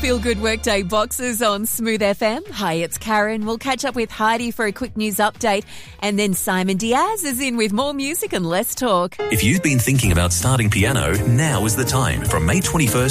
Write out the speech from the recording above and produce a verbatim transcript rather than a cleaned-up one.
Feel Good Workday boxes on Smooth F M. Hi, it's Karen. We'll catch up with Heidi for a quick news update. And then Simon Diaz is in with more music and less talk. If you've been thinking about starting piano, now is the time. From May twenty-first